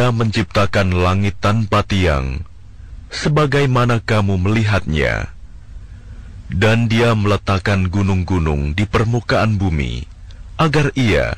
Dia menciptakan langit tanpa tiang, sebagaimana kamu melihatnya. Dan Dia meletakkan gunung-gunung di permukaan bumi, agar Ia